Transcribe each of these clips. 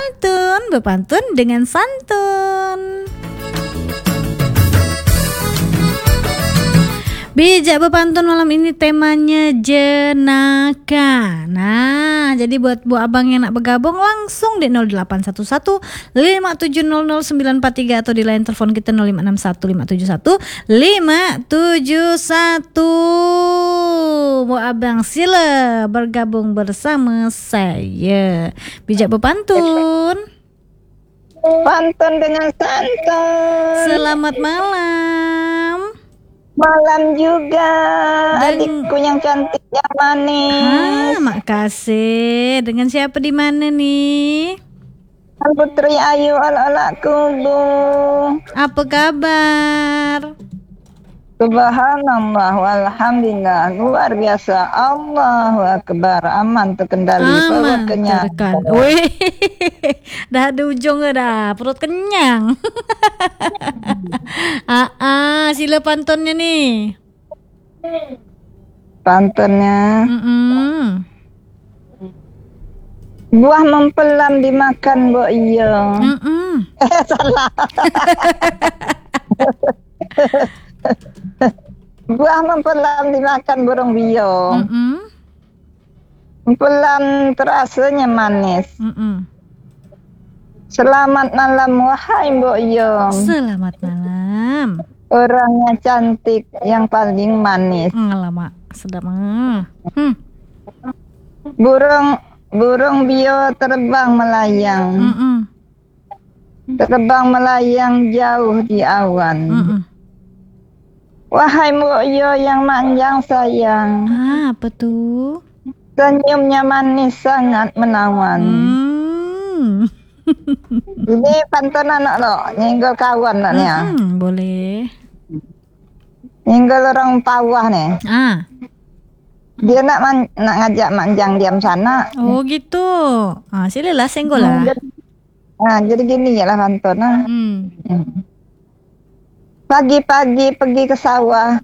Pantun, berpantun dengan santun. Bijak berpantun malam ini temanya jenaka. Nah, jadi buat bu abang yang nak bergabung langsung di 0811 5700943 atau di line telepon kita 0561571571. Bu abang sila bergabung bersama saya. Bijak berpantun. Pantun dengan santun. Selamat malam. Malam juga adikku yang cantik yang manis. Makasih. Dengan siapa di mana nih? Putri Ayu ala-ala kubu. Apa kabar? Subhanallah walhamdulillah, luar biasa. Allahu akbar, aman terkendali, perut kenyang. Wih, dah ada ujungnya dah, perut kenyang. Sila pantunnya nih. Pantunnya. Buah mempelam dimakan Mbok Iyo. Salah. Buah mempelam dimakan burung bio. Mempelam terasanya manis. Selamat malam wahai Mbok Iyo. Selamat malam. Orangnya cantik yang paling manis. Alamak, sedap. Burung bio terbang melayang. Terbang melayang jauh di awan. Wahai Mbok Iyo yang manjang sayang. Apa tuh? Senyumnya manis sangat menawan. Ini pantun anak lo, nyenggol kawan naknya. Boleh. Nyenggol orang pawah nih. Dia nak ngajak manjang diam sana. Oh gitu. Silalah senggol lah. Jadi gini ya lah pantun. Pagi-pagi pergi ke sawah.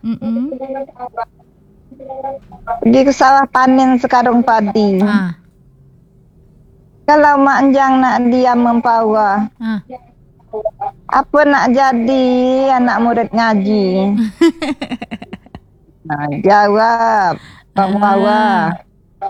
Pergi ke sawah panen sekarung padi. Kalau mak anjang nak diam mempawah, apa nak jadi anak murid ngaji? Jawab pempawah.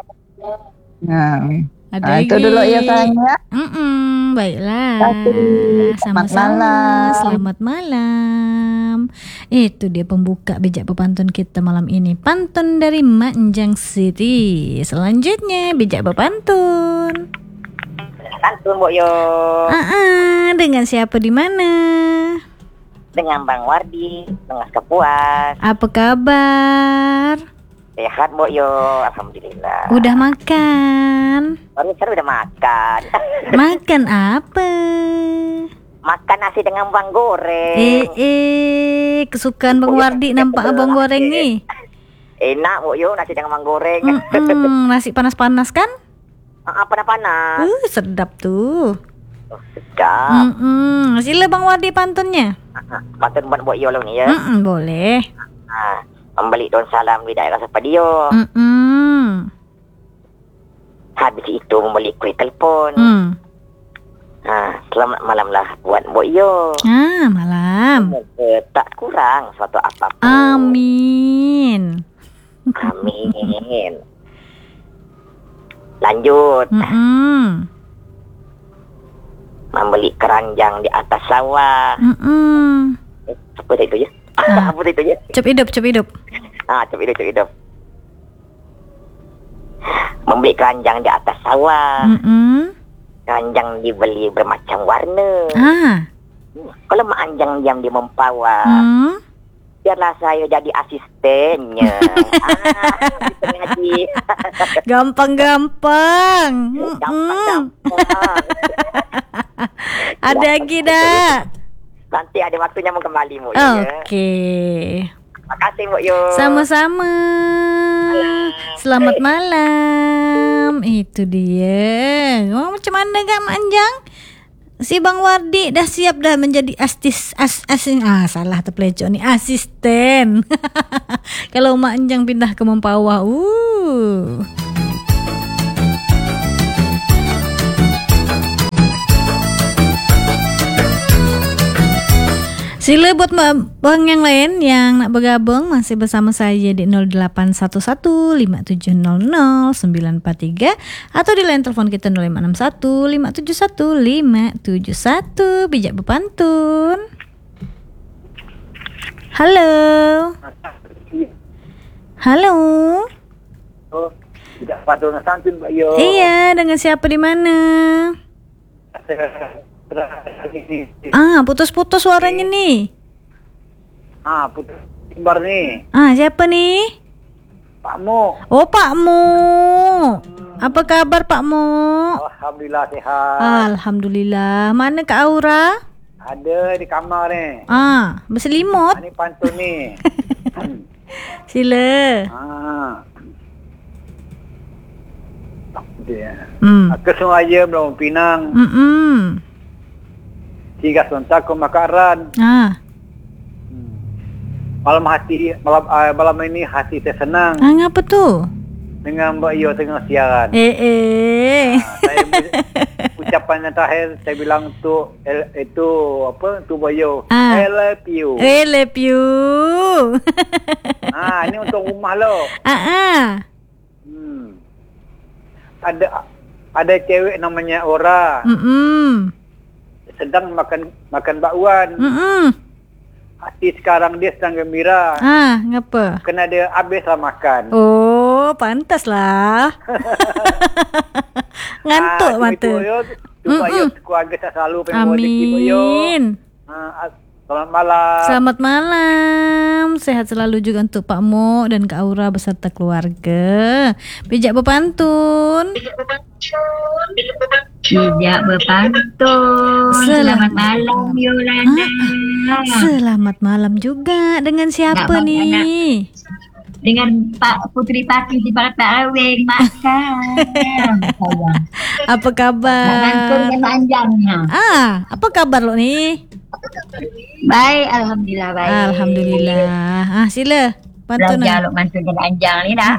Itu dulu ya sayangnya. Baiklah. Sama-sama. Selamat malam. Itu dia pembuka bijak berpantun kita malam ini. Pantun dari Mak Enjang Siti. Selanjutnya bijak berpantun. Pantun Mbok Yo. Dengan siapa di mana? Dengan Bang Wardi, Tengah Kapuas. Apa kabar? Sehat Mbok Yo, alhamdulillah. Udah makan? Baru udah makan. Makan apa? Makan nasi dengan bang goreng. Kesukaan Bang Wardi nampak abang goreng nih. Enak Mbok Yo, nasi dengan bang goreng. Nasi panas-panas kan? Panas-panas. Sedap tuh. Sedap. Sila Bang Wardi pantunnya. Pantun buat Mbok Yo lo ni ya. Boleh. Membeli daun salam di daerah Sapadio. Habis itu membeli kuih telepon. Selamat malam lah buat Mbok Yo. Malam. Tak kurang suatu apapun. Amin. Lanjut. Membeli keranjang di atas sawah. Apa itu ya? Apa itu ya? Cep hidup. Cep hidup. Membeli keranjang di atas sawah. Keranjang dibeli bermacam warna. Kalau mak anjang diam di mempawah, biarlah saya jadi asistennya. Gampang. Ada lagi dah. Nanti ada waktunya mau kembali Mbok Yo. Oke. Terima kasih Mbok Yo. Sama-sama. Selamat malam. Itu dia. Macam mana Kak Mak Anjang? Si Bang Wardi dah siap dah menjadi salah terpelencok ni, asisten. Kalau Mak Anjang pindah ke Mempawah. Sila buat bang yang lain yang nak bergabung masih bersama saya di 0811-5700-943 atau di line telefon kita 0561-571-571. Bijak berpantun. Halo. Halo. Oh, bijak berpantun santun Mbak Yo. Iya, dengan siapa di mana? Putus-putus suaranya nih. Putus timbar nih. Siapa nih? Pak Mo. Oh, Pak Mo. Apa kabar Pak Mo? Alhamdulillah sehat. Alhamdulillah. Mana Kak Aura? Ada di kamar ni. Berselimut. Ini pantun ni. Sila. Dia. Aku sengaja belum Pinang. Tiga sontak ke Makaran. Malam ini hati saya senang. Ngapa tu? Dengan Mbak Yo tengah siaran. Saya ucapan yang terakhir saya bilang tu itu apa tu Mbak Yo. I love you. I love you. Ini untuk rumah lo. Ada cewek namanya Ora. Sedang makan bakwan. Hati sekarang dia sedang gembira. Ngapa? Kena dia habislah makan. Oh, pantas lah. Ngantuk mata. Supaya keluarga saya selalu amin. Selamat malam. Selamat malam. Sehat selalu juga untuk Pak Mo dan Kak Aura beserta keluarga. Bijak berpantun. Bijak berpantun. Selamat malam Yolanda. Selamat malam juga. Dengan siapa nih? Dengan Pak Putri Pati di Pak Raweng makan. Apa kabar? Pantun dan panjangnya. Apa kabar lo nih? Baik, alhamdulillah baik. Alhamdulillah. Sila pantun. Belajar pantun dan panjang ni dah.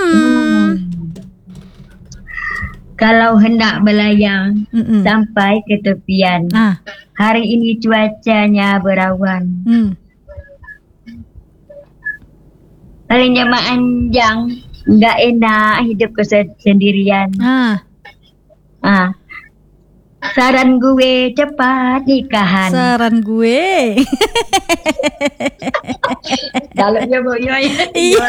Kalau hendak belayang sampai ke tepian, hari ini cuacanya berawan. Palingnya manjang, enggak enak hidup sendirian. Saran gue cepat nikahan. Saran gue. Dalamnya Bu Yoy. Iya.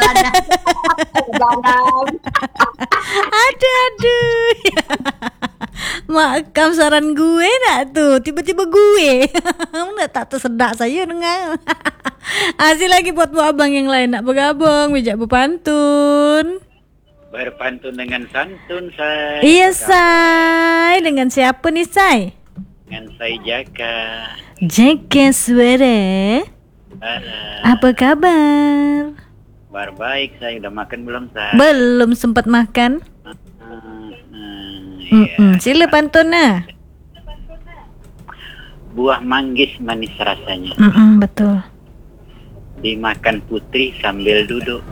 Aduh. Makam saran gue nak tuh. Tiba-tiba gue. Tak tersedak saya dengar. Asih lagi buat bu abang yang lain nak bergabung. Bijak berpantun. Berpantun dengan santun, Say. Iya, Say. Dengan siapa nih, Say? Dengan saya Jaka. Jaka suara. Apa kabar? Kabar baik, saya udah makan belum, Say? Belum sempat makan. Sila pantunnya. Buah manggis manis rasanya. Betul. Dimakan putri sambil duduk.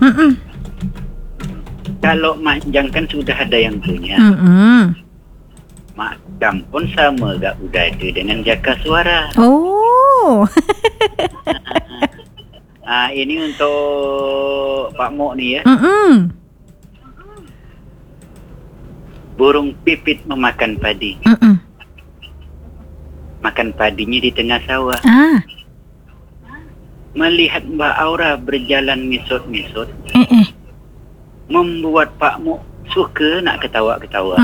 Kalau manjang kan sudah ada yang punya. Makam pun sama gak udah ada dengan Jaka suara. Oh. Ini untuk Pak Mo nih ya. Burung pipit memakan padi. Makan padinya di tengah sawah. Melihat Mbak Aura berjalan misut-misut. Membuat Pak Mo suka nak ketawa-ketawa.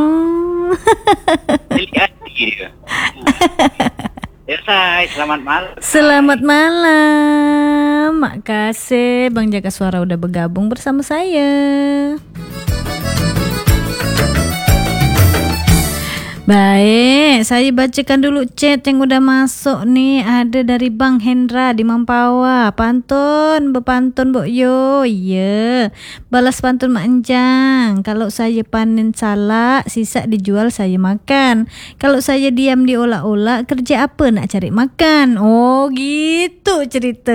Lihat dia. Ya, Say, selamat malam. Selamat malam. Makasih Bang Jaka Suara udah bergabung bersama saya. Baik, saya bacakan dulu chat yang udah masuk nih. Ada dari Bang Hendra di Mampawa. Pantun, berpantun Bu Yo. Iya. Balas pantun Mak Enjang. Kalau saya panen salak, sisa dijual saya makan. Kalau saya diam diolah-olah, kerja apa nak cari makan? Oh, gitu cerita.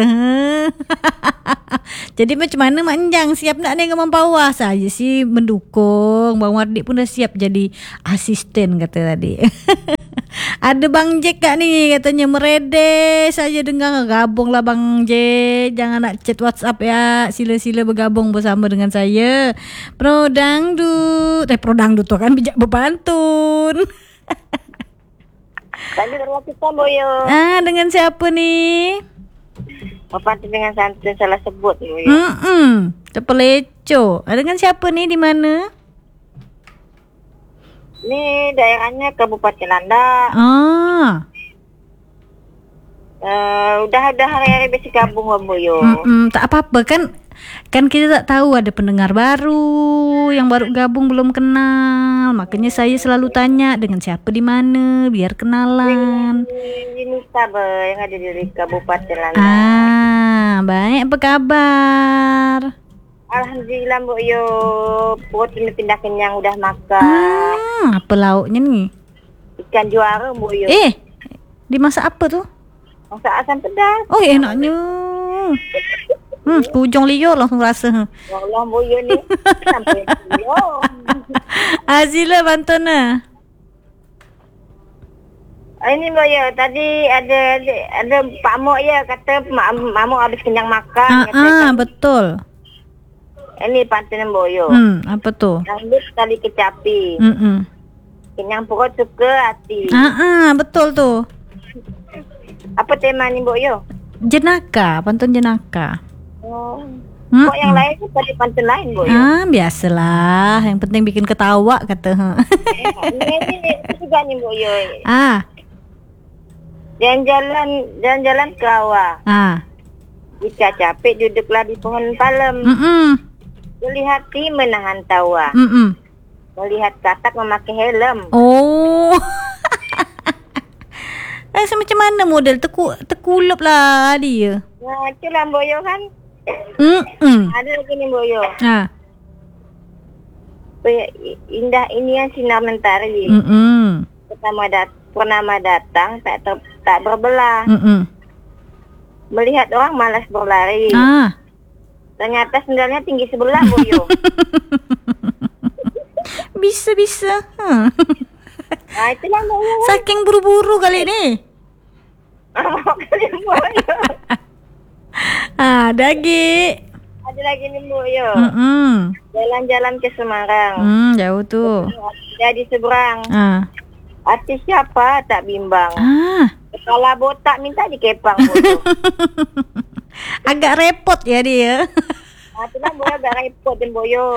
Jadi macam mana Mak Enjang? Siap nak dengan Mampawa? Saya sih mendukung. Bang Wardi pun dah siap jadi asisten kata tadi. Ada Bang Jack kak nih katanya merede saja dengar, gabung lah Bang Jack, jangan nak chat WhatsApp ya, sila-sila bergabung bersama dengan saya Pro Dangdut tuh kan bijak berpantun. Tadi dengan kita Boyo. Dengan siapa nih? Berpantun dengan santun salah sebut Boyo. Terpeleco. Dengan siapa nih, di mana? Ini daerahnya Kabupaten Landak. Udah hari-hari besi gabung Boyo. Tak apa-apa kan kita tak tahu ada pendengar baru yang baru gabung belum kenal, makanya saya selalu tanya dengan siapa di mana biar kenalan. Ini Sabar yang ada di Kabupaten Landak. Baik, apa kabar? Alhamdulillah Boyo, perut pindah kenyang udah makan. Apa lauknya nih? Ikan juara Boyo. Dimasak apa tuh? Masak asam pedas. Oh enaknya. Ke ujung liur langsung rasa. Ya Allah Boyo ni. Sampai Boyo. Sila pantun Ini Boyo, tadi ada Pak Mok ya kata Mak Mok habis kenyang makan. Betul. Ini pantun Boyo. Apa tuh? Rambut tali kecapi. Kenyang perut suka hati. Betul tuh. Apa tema ni Boyo? Jenaka, pantun jenaka. Kok yang lain tu tadi pantun lain Boyo? Biasalah, yang penting bikin ketawa kata. Ini juga ni Boyo. Jalan-jalan ke awal. Jika capek duduklah di pohon palem. Melihat hati menahan tawa. Melihat katak memakai helm. Macam mana model terkulup lah dia. Itulah Boyo kan. Ada lagi ni Boyo. Indah ini yang sinar mentari. Pernah datang tak berbelah. Melihat orang malas berlari. Ternyata sendalnya tinggi sebelah Boyo. Bisa. Itulah Boyo. Saking buru-buru kali ni. Ada lagi ni Boyo. Jalan-jalan ke Semarang. Jauh tuh. Jadi seberang. Hati siapa tak bimbang. Kepala botak minta dikepang Boyo. Agak repot ya dia. Itulah Boyo, agak repot dan Boyo.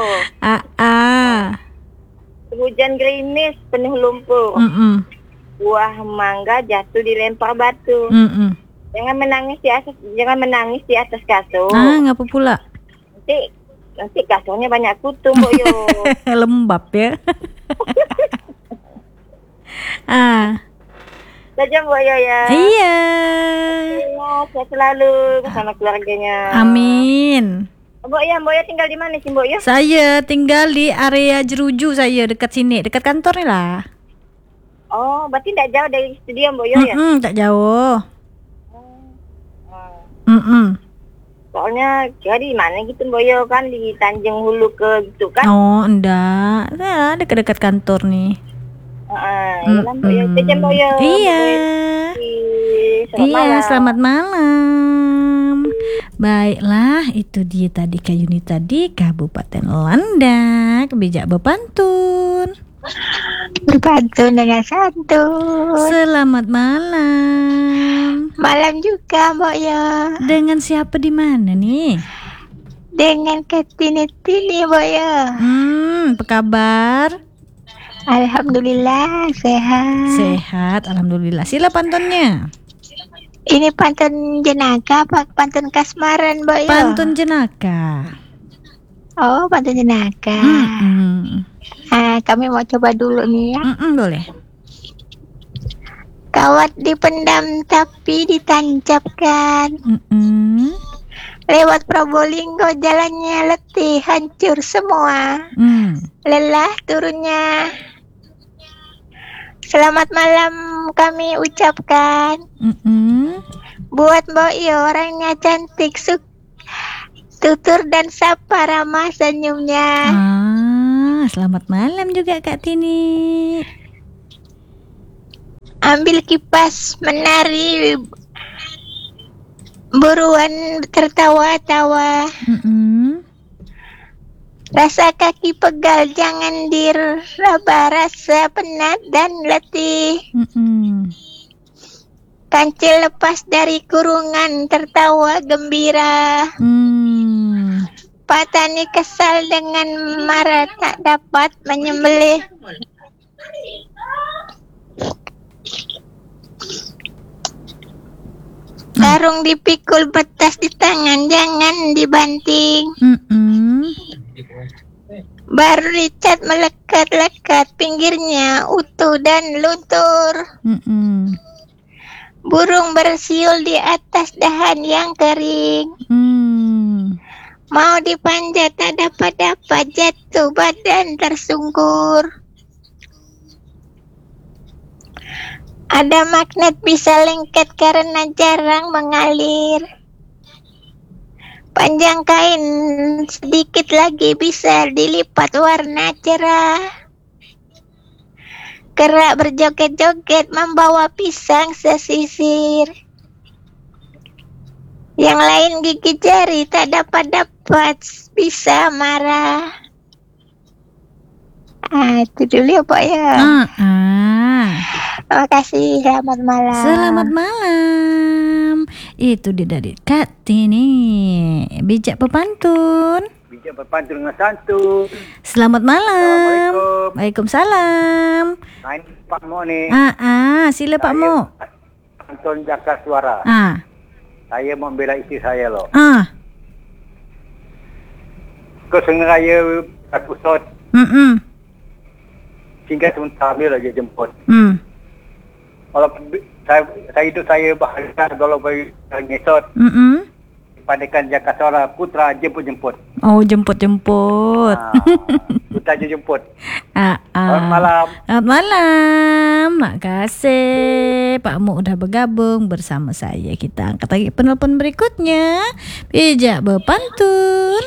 Hujan gerimis penuh lumpur. Buah mangga jatuh dilempar batu. Jangan menangis di atas kasur. Ngapa pula? Nanti kasurnya banyak kutu Boyo. Lembab ya. Saja Boyo ya. Iya. Sehat selalu bersama keluarganya. Amin. Boyo tinggal di mana sih Boyo? Saya tinggal di area Jeruju, saya dekat sini, dekat kantor ni lah. Oh, berarti tak jauh dari studio Boyo ya? Tak jauh. Soalnya kira di mana gitu Boyo kan, di Tanjung Hulu ke gitu kan? Oh, enggak. Dekat-dekat kantor nih. Iyalah Boyo, sejam Boyo. Iya. Selamat malam. Baiklah, itu dia tadi Kak Yuni tadi, Kabupaten Landak, bijak berpantun. Berpantun dengan santun. Selamat malam. Malam juga Mbak ya. Dengan siapa di mana nih? Dengan Tini Mbak ya. Apa kabar? Alhamdulillah sehat. Sehat, alhamdulillah. Sila pantunnya. Ini pantun jenaka apa pantun kasmaran Mbak ya? Pantun jenaka. Oh, pantun jenaka. Kami mau coba dulu nih ya. Boleh. Kawat dipendam tapi ditancapkan. Lewat Probolinggo jalannya letih hancur semua. Lelah turunnya. Selamat malam kami ucapkan. Buat Mbak Yo orangnya cantik, tutur dan sapa ramah senyumnya. Selamat malam juga Kak Tini. Ambil kipas menari, buruan tertawa-tawa. Rasa kaki pegal, jangan diraba, rasa penat dan letih. Kancil lepas dari kurungan, tertawa gembira. Petani kesal dengan marah, tak dapat menyembelih. Karung dipikul, betas di tangan, jangan dibanting. Baru dicat melekat-lekat, pinggirnya utuh dan luntur. Burung bersiul di atas dahan yang kering. Mau dipanjat, tak dapat-dapat, jatuh badan tersungkur. Ada magnet bisa lengket karena jarang mengalir. Panjang kain sedikit lagi bisa dilipat warna cerah. Kerak berjoget-joget membawa pisang sesisir. Yang lain gigi jari tak dapat-dapat, bisa marah. Itu dulu ya Pak ya. Terima kasih, selamat malam. Selamat malam. Itu dia dari Kartini. Bijak berpantun. Bijak berpantun dengan santun. Selamat malam. Assalamualaikum. Waalaikumsalam. Ini Pak Mo ni. Sila Pak Mo. Pantun Jaka Suara. Saya membela isteri saya loh. Kau sengaja aku sot. Sehingga sebentar dia lagi jemput. Kalau saya bahagia kalau bagi ngesot. Padakan Jaka Suara, putra jemput-jemput. Oh, jemput-jemput. Putra jemput. Selamat malam. Selamat malam. Makasih Pak Mu udah bergabung bersama saya. Kita angkat lagi penelpon berikutnya. Bijak berpantun.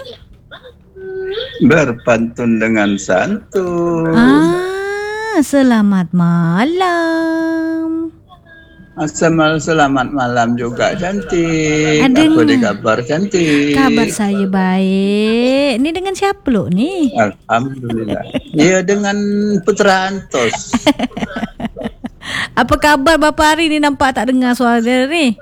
Berpantun dengan santun. Selamat malam. Selamat malam juga cantik. Apa kabar cantik? Kabar saya baik. Ini dengan siapa lo nih? Alhamdulillah. Ya dengan Putra Antos. Apa kabar Bapak hari ni, nampak tak dengar suara dia ni?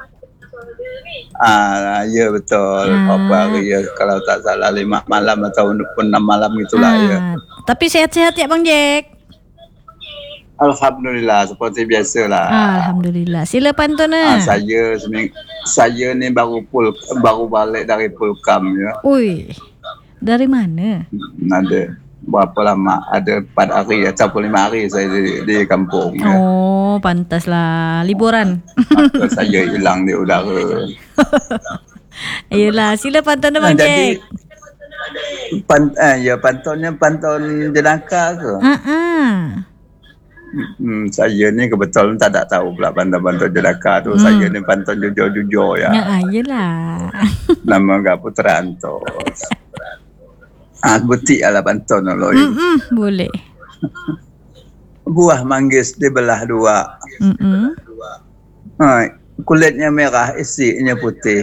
Ya betul. Bapak hari ya, kalau tak salah 5 malam atau 6 malam itulah ya. Tapi sehat-sehat ya Bang Jack? Alhamdulillah, seperti biasalah. Alhamdulillah. Sila pantun saya ni baru balik dari Pulkam ya. Ui. Dari mana? Ada berapa lama? Ada 4 hari ataupun 5 hari saya di kampung ya. Oh, pantaslah liburan. Maka saya hilang di udara. Iyalah, sila pantun Bang Jack. Pantunnya pantun jenaka ke? Saya ni kebetulan tak tahu pula pantun jenaka tu. Saya ni pantun jujur-jujur ya. Iyalah. Nama enggak Putra Antos. Butik ala pantun lo. Boleh. Buah manggis dibelah 2. Kulitnya merah, isinya putih.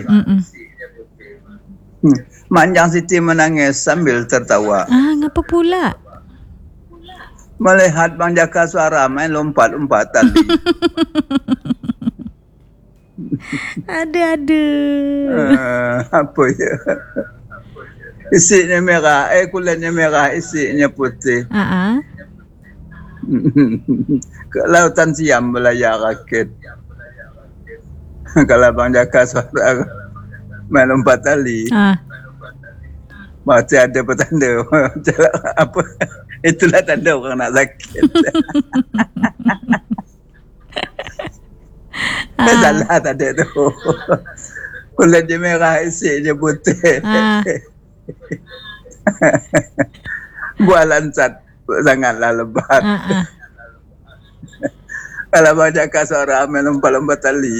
Manjang Siti menangis sambil tertawa. Ngapa pula? Melihat Bang Jaka Suara main lompat-lompat tadi. Ada. Apa ya? Isinya merah, kulitnya merah, isinya putih. Ke lautan Siam belayar rakit. Kalau Bang Jaka Suara main lompat tali. Masih ada petanda. Apa? Itulah tanda orang nak sakit. Salah tadi tu. Kulit dia merah, isi dia putih. Buah lansat sangatlah lebat. Kalau Bang Jaka Suara main lompat-lompat tali.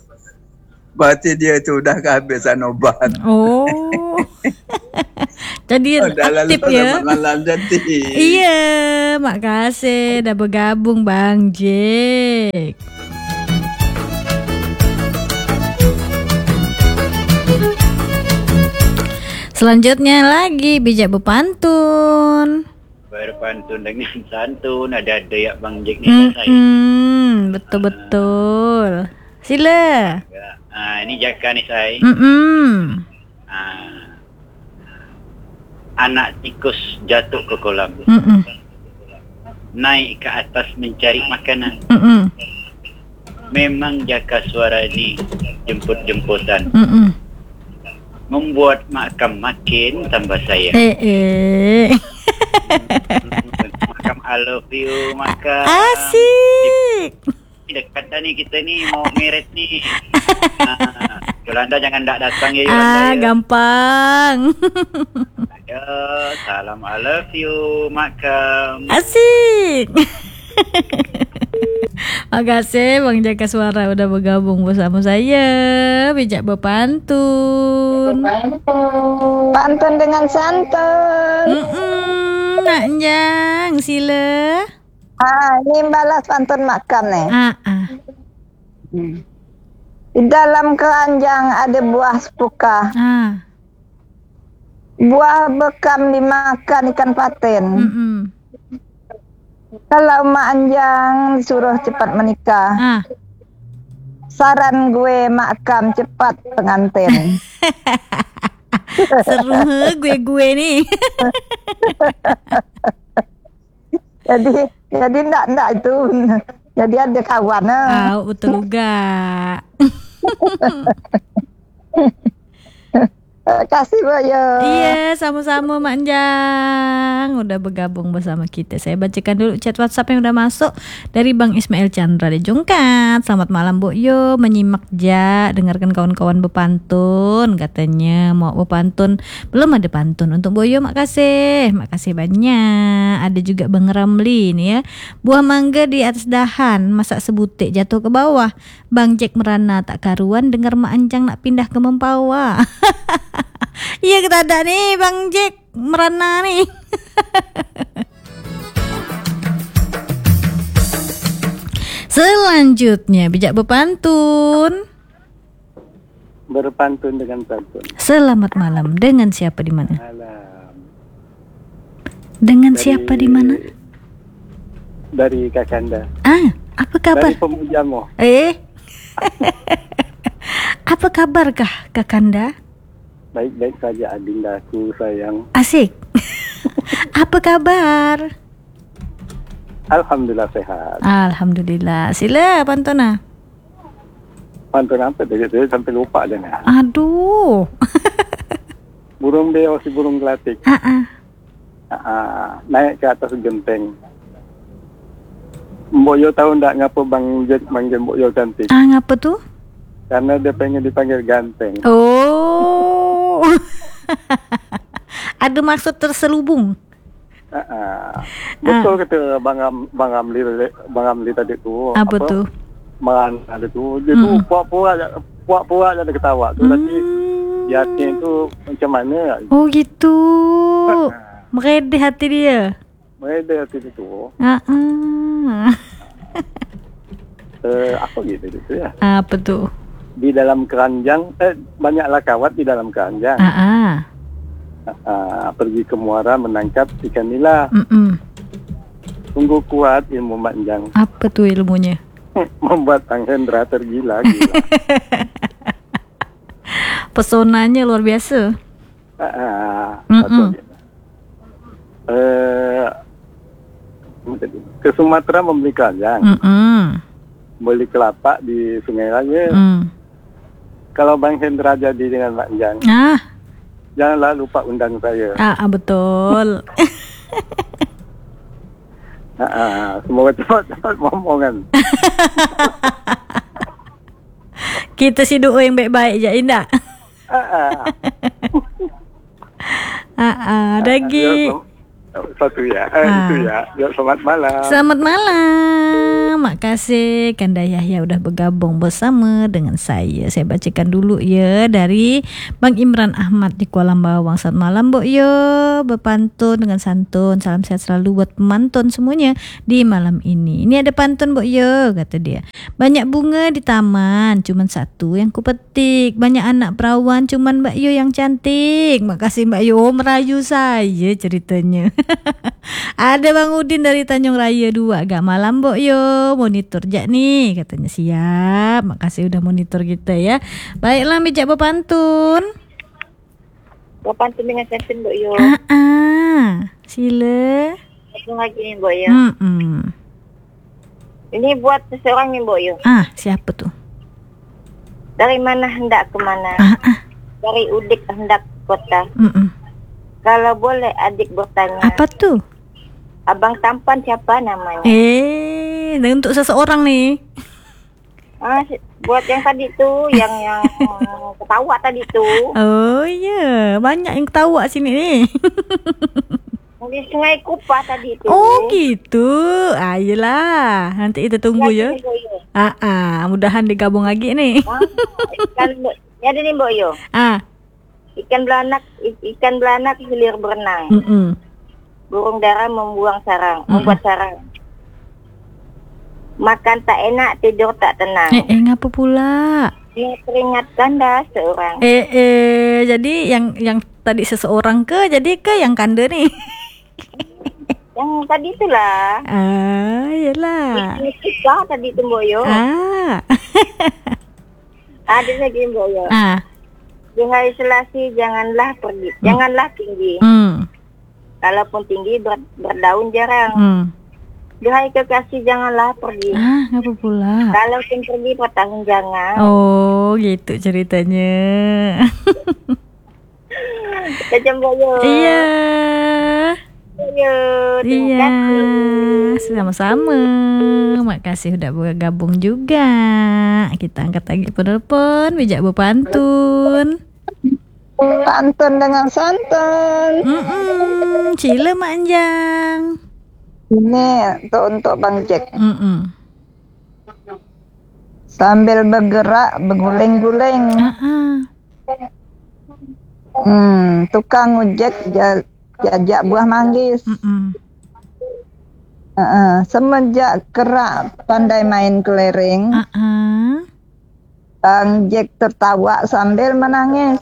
Berarti dia tu dah kehabisan obat. Oh. Jadi aktif ya. Malam jadi. Iya, makasih dah bergabung Bang Jack. Selanjutnya lagi bijak berpantun. Berpantun dengan santun, ada ya Bang Jack ni saya. Betul-betul. Sila. Ini Jaka ni saya. Anak tikus jatuh ke kolam. Naik ke atas mencari makanan. Memang Jaka suara ni jemput-jemputan. Membuat makam makin tambah sayang. Makam I love you, makam. Asik. Dekat dah ni kita ni mau meret ni. Yolanda jangan datang ya Yolanda. Gampang. Ya, salam I love you, makam. Asik. Makasih Bang Jaka Suara udah bergabung bersama saya. Bijak berpantun. Pantun dengan santun. Nak Jang, sila. Ini balas pantun makan nih. Di dalam keranjang ada buah sepuka. Buah bekam dimakan ikan patin. Kalau Mak Anjang disuruh cepat menikah, saran gue makam cepat pengantin. Seru gue nih. Jadi enggak itu. Jadi ada kawan. Betul juga. Kasih Boyo. Iya, sama-sama Mak Anjang udah bergabung bersama kita. Saya bacakan dulu chat WhatsApp yang udah masuk dari Bang Ismail Chandra di Jongkat. Selamat malam Boyo, menyimak dengarkan kawan-kawan berpantun. Katanya mau berpantun, belum ada pantun untuk Boyo. Makasih banyak. Ada juga Bang Ramli nih ya. Buah mangga di atas dahan, masak sebutik jatuh ke bawah. Bang Jack merana tak karuan, dengar Mak Anjang nak pindah ke Mempawah. Iya kita ada nih Bang Jack merana nih. Selanjutnya bijak berpantun. Berpantun dengan pantun. Selamat malam, dengan siapa di mana? Malam. Dengan siapa di mana? Dari Kakanda. Apa kabar? Dari pemujamu. Apa kabarkah Kakanda? Baik-baik saja adindaku sayang. Asik. Apa kabar? Alhamdulillah sehat. Alhamdulillah. Sila pantun. Pantun apa tadi sampai lupa dah. Aduh. Burung beo si burung gelatik. Naik ke atas genteng. Mbok Yo tahu ndak ngapa Bang Jack manggil Mbok Yo cantik? Ngapa tuh? Karena dia pengen dipanggil ganteng. Oh. Ada maksud terselubung. Betul kata Bang Amli tadi tu. Apa tuh? Bang ada tu. Dia tu puak-puak ada ketawa tu. Tapi di hati tu macam mana? Oh gitu. Mereda hati dia. Mereda hati dia tu. Apa gitu ya? Apa tuh? Di dalam keranjang, banyaklah kawat di dalam keranjang. Pergi ke muara menangkap ikan nila. Sungguh kuat ilmu Mak Anjang. Apa tuh ilmunya? Membuat Bang Hendra tergila. Pesonanya luar biasa. Ke Sumatera membeli keranjang. Beli kelapa di Sungai Raya. Kalau Bang Hendra jadi dengan Mak Anjang, janganlah lupa undang saya. Betul. Semoga cepat momongan. Kita si doa yang baik-baik je, indah. Itu ya. Selamat malam. Selamat malam. Makasih Kanda Yahya udah bergabung bersama dengan saya. Saya bacakan dulu ya dari Bang Imran Ahmad di Kuala Bawang. Selamat malam Mbok Yo. Berpantun dengan santun. Salam sehat selalu buat pemantun semuanya di malam ini. Ini ada pantun Mbok Yo, kata dia. Banyak bunga di taman, cuman satu yang kupetik. Banyak anak perawan, cuman Mbak Yo yang cantik. Makasih Mbak Yo, merayu saya ceritanya. Ada Bang Udin dari Tanjung Raya 2. Agak malam Mbok Yo, monitor jak nih, katanya. Siap, makasih udah monitor kita ya. Baiklah, bijak berpantun. Berpantun dengan santun Mbok Yo. Sila. Satu lagi nih Mbok Yo. Ini buat seseorang nih Mbok Yo. Siapa tuh? Dari mana hendak ke mana? Dari Udik hendak ke kota. Kalau boleh adik bertanya. Apa tuh? Abang tampan siapa namanya? Untuk seseorang nih. Buat yang tadi tuh, yang ketawa tadi tuh. Oh iya, banyak yang ketawa sini nih. Di Sungai Kupah tadi tuh. Oh gitu. Ayolah, nanti kita tunggu ya. Mudahan digabung lagi nih. Ya ada nih Mbok Yo. Ikan belanak hilir berenang. Burung dara membuat sarang. Makan tak enak, tidur tak tenang. Ngapa pula? Ini peringatkan dah seorang. Jadi yang tadi seseorang jadi yang Kanda nih. Yang tadi itulah. Iyalah. Kita tadi itu Mbok Yo. Ada lagi Mbok Yo. Di hari Selasi janganlah pergi, janganlah tinggi. Kalaupun tinggi berdaun jarang. Di hari Kekasih janganlah pergi. Ngapa pula? Kalaupun pergi petahun jangan. Oh, gitu ceritanya. Kita Mbok Yo. Iya. Iya. Sama-sama. Makasih udah bergabung juga. Kita angkat lagi penelpon, bijak berpantun. Pantun dengan santun. Cila Mak Anjang. Ini untuk Bang Jack. Sambil bergerak berguling-guling. Tukang ojek jajak buah manggis. Semenjak kerak pandai main kelereng, Bang Jack tertawa sambil menangis.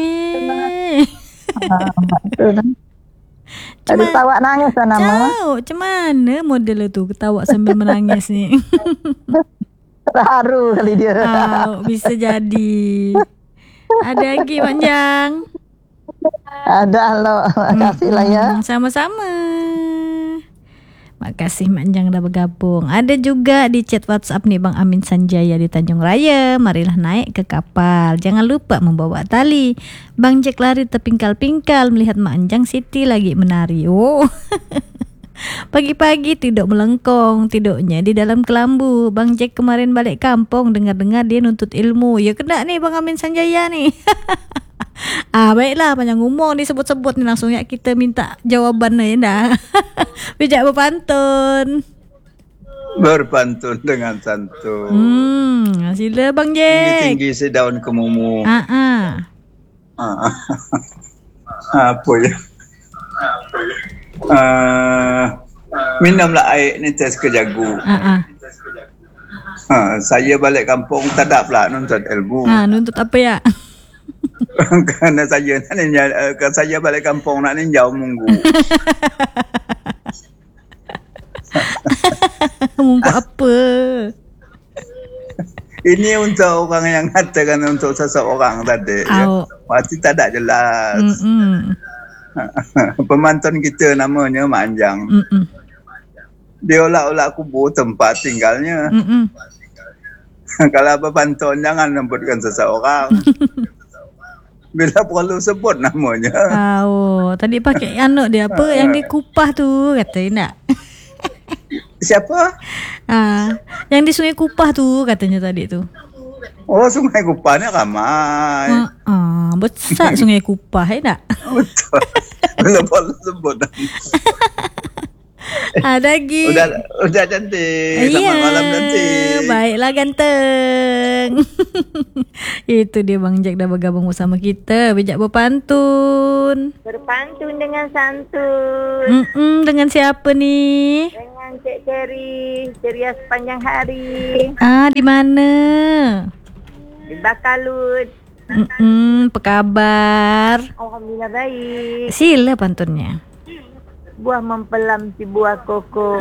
Tadi tawa nangis sana Mama. Cemana model itu ketawa sambil menangis nih? Terharu kali dia. Bisa jadi. Ada lagi Panjang. Ada lo, makasih lah ya. Sama-sama. Makasih Manjang udah bergabung. Ada juga di chat WhatsApp nih Bang Amin Sanjaya di Tanjung Raya. Marilah naik ke kapal. Jangan lupa membawa tali. Bang Jack lari terpingkal-pingkal melihat Mak Anjang Siti lagi menari. Oh. Pagi-pagi tidur melengkong, tidurnya di dalam kelambu. Bang Jack kemarin balik kampung, dengar-dengar dia nuntut ilmu. Ya kena nih Bang Amin Sanjaya nih. Baiklah, panjang ngomong disebut-sebut nih, langsung ya kita minta jawabannya ya dah. Bijak berpantun. Berpantun dengan santun. Sila Bang Jack. Tinggi sedaun kemumu. Apa ya? Minumlah air ni tes ke jagu. Saya balik kampung tak ada pula nuntut ilmu. Nuntut apa ya? Kerana saya balik kampung nak ninjau munggu. Munggu apa? Ini untuk orang yang katakan untuk seseorang tadi. Pasti tak ada jelas. Pemantun kita namanya Mak Anjang. Dia olak-olak kubur tempat tinggalnya. Kalau pemantun jangan sebutkan seseorang. Bila perlu sebut namanya. Tadi pakai anak dia apa yang di Kupah tu katanya nak. Siapa? Yang di Sungai Kupah tu katanya tadi tu. Oh, Sungai Kupah ni ramai. Besar Sungai Kupah nak. Betul. Kenapa lu sebut? Ada lagi. Udah cantik. Selamat malam cantik. Baiklah ganteng. Itu dia Bang Jack dah bergabung bersama kita. Bijak berpantun. Berpantun dengan santun. Dengan siapa nih? Dengan Cik Cherry. Ceria sepanjang hari. Di mana? Di Bakalut. Apa kabar? Alhamdulillah baik. Sila pantunnya. Buah mempelam si buah koko.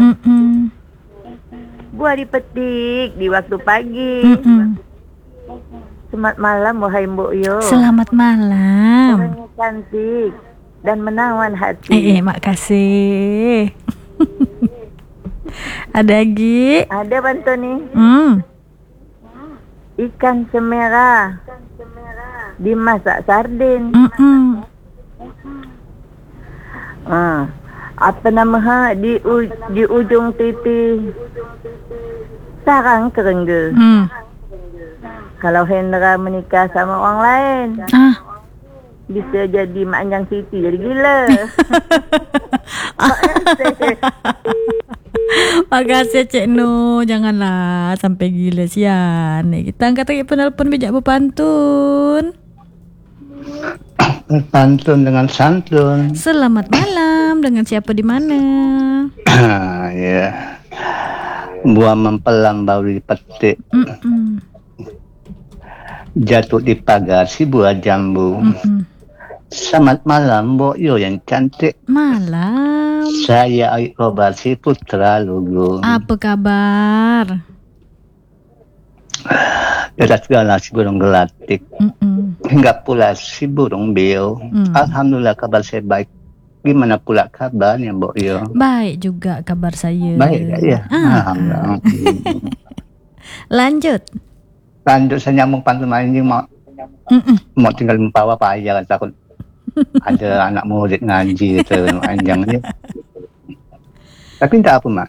Buah dipetik di waktu pagi. Selamat malam wahai Mbok Yo. Selamat malam. Orangnya cantik dan menawan hati. Makasih. Ada lagi? Ada pantun nih. Ikan semera dimasak sarden. Apa nama di ujung titik sarang kerengga. Kalau Hendra menikah sama orang lain, bisa jadi Mak Anjang Siti jadi gila. Makasih Cik No. Janganlah sampai gila sian. Kita angkat lagi penelpon bijak berpantun. Pantun dengan santun. Selamat malam. Dengan siapa di mana? Ya. Buah mempelam baru dipetik. Jatuh di pagar si buah jambu. Selamat malam Mbok Yo yang cantik. Malam. Saya Aik Kobar si Putra Lugu. Apa kabar? Ada segala si burung gelatik. Hingga pula si burung beo. Alhamdulillah kabar saya baik. Gimana pula kabarnya Mbok Yo? Baik juga kabar saya. Baik ya. Alhamdulillah. Lanjut saya nyambung pantun anjing mau tinggal membawa payah kan takut ada anak murid ngaji gitu anjing ni. Tapi tak apa mak.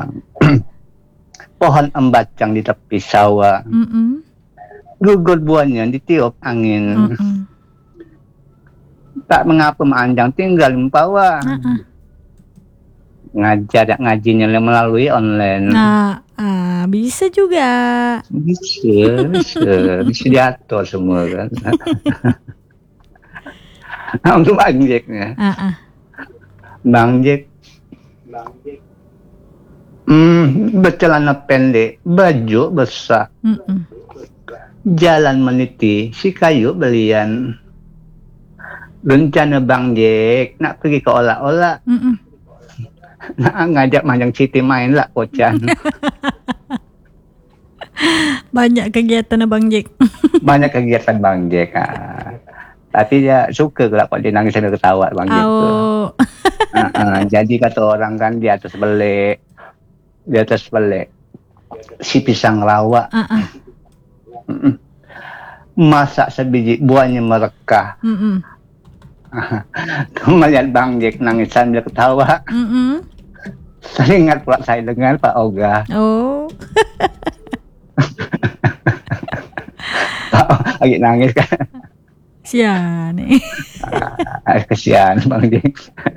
Pohon embacang di tepi sawah. Gugur buahnya ditiup angin. Tak mengapa mak anjang tinggal membawa. Ngajinya melalui online. Bisa juga. Bisa diatur semua kan. Untuk Bang Jacknya. Bang Jack. Bercelana pendek, baju besar. Jalan meniti, si kayu belian. Rencana Bang Jack nak pergi ke olak-olak. Nak ngajak Manjang Siti main lah kocan. Banyak kegiatan Bang Jack. Banyak kegiatan Bang Jack. Tapi dia suka kalau dia nangis sambil ketawa Bang Jack tu. Jadi kata orang kan di atas belek. Si pisang rawa. Masak sebiji buahnya merekah. Melihat Bang Jack nangis sambil ketawa. Saya ingat pula saya dengar Pak Oga. Lagi nangis kan. Sian. Kesian Bang Jack.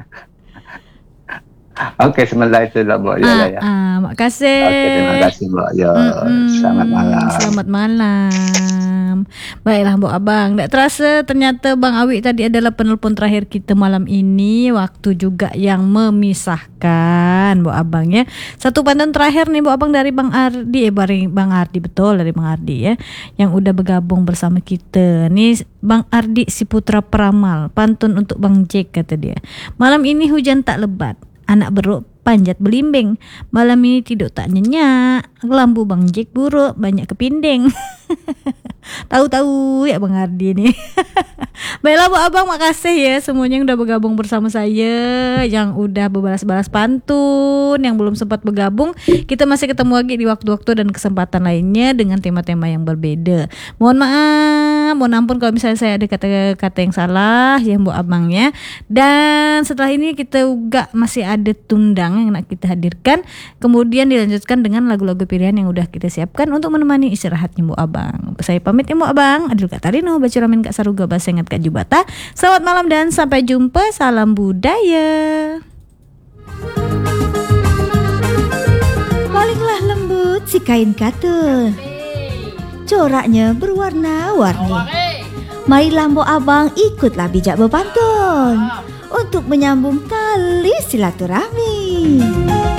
Okey, sementara itu lah Mbok Yo ya. Makasih. Okey, terima kasih Mbok Yo. Selamat malam. Selamat malam. Baiklah Mbok Abang, tak terasa ternyata Bang Awik tadi adalah penelpon terakhir kita malam ini. Waktu juga yang memisahkan Mbok Abang ya. Satu pantun terakhir nih Mbok Abang dari Bang Ardi. Bang Ardi betul, dari Bang Ardi ya, yang udah bergabung bersama kita. Nih Bang Ardi si Putra Peramal. Pantun untuk Bang Jack kata dia. Malam ini hujan tak lebat. Anak beruk panjat belimbing. Malam ini tidur tak nyenyak. Lampu Bang Jack buruk, banyak kepinding. Tahu-tahu ya Bang Ardi ni. Baiklah Bu Abang, makasih ya semuanya yang udah bergabung bersama saya, yang udah berbalas-balas pantun, yang belum sempat bergabung. Kita masih ketemu lagi di waktu-waktu dan kesempatan lainnya dengan tema-tema yang berbeda. Mohon maaf Mohon ampun kalau misalnya saya ada kata-kata yang salah ya Mbok Abangnya. Dan setelah ini kita juga masih ada tundang yang nak kita hadirkan. Kemudian dilanjutkan dengan lagu-lagu pilihan yang udah kita siapkan untuk menemani istirahatnya Mbok Abang. Saya pamit ya Mbok Abang. Adil Kak Tarino, Bacuramin Kak Saruga, Basengat Kak Jubata. Selamat malam dan sampai jumpa. Salam budaya. Palinglah lembut si kain katun, coraknya berwarna-warni. Marilah Mbok Abang ikutlah bijak berpantun untuk menyambung tali silaturahmi.